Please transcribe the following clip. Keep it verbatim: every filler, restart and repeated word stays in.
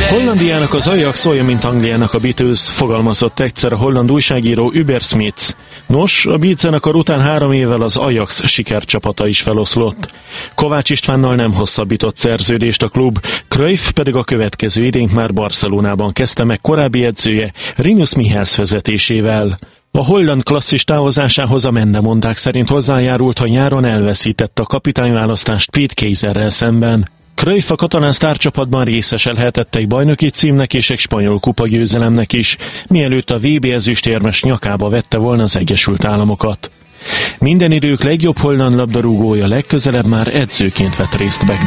Hollandiának az Ajax olyan, mint Angliának a Beatles, fogalmazott egyszer a holland újságíró Hubert Smits. Nos, a Beatles-zenekar után három évvel az Ajax sikercsapata is feloszlott. Kovács Istvánnal nem hosszabbított szerződést a klub, Cruyff pedig a következő idényt már Barcelonában kezdte meg korábbi edzője, Rinus Michels vezetésével. A holland klasszis távozásához a mendemondák szerint hozzájárult, hogy nyáron elveszítette a kapitányválasztást Pete Keiserrel szemben. Cruyff a katalán sztárcsapatban részeselhetett egy bajnoki címnek és egy spanyol kupa győzelemnek is, mielőtt a vé bé ezüstérmes nyakába vette volna az Egyesült Államokat. Minden idők legjobb holland labdarúgója legközelebb már edzőként vett részt Becknell.